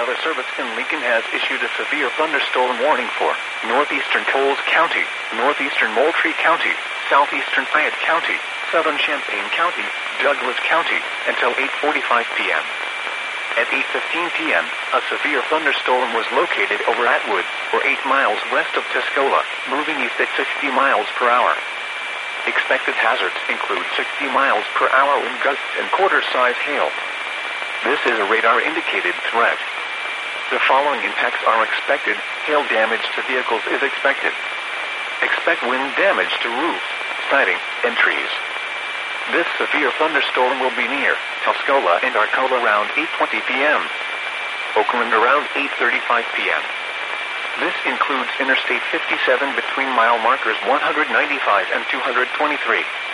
Weather Service in Lincoln has issued a severe thunderstorm warning for northeastern Coles County, northeastern Moultrie County, southeastern Fayette County, southern Champaign County, Douglas County, until 8:45 p.m. At 8:15 p.m., a severe thunderstorm was located over Atwood, or 8 miles west of Tuscola, moving east at 60 miles per hour. Expected hazards include 60 miles per hour wind gusts and quarter-size hail. This is a radar-indicated threat. The following impacts are expected. Hail damage to vehicles is expected. Expect wind damage to roofs, siding, and trees. This severe thunderstorm will be near Tuscola and Arcola around 8:20 p.m. Oakland around 8:35 p.m. This includes Interstate 57 between mile markers 195 and 223.